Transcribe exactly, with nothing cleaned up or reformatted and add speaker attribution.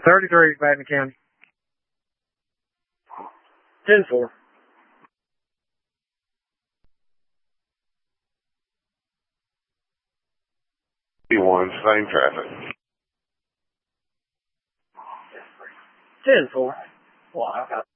Speaker 1: thirty-three, Baton County. ten four.
Speaker 2: one, same traffic.
Speaker 1: ten four. Wow.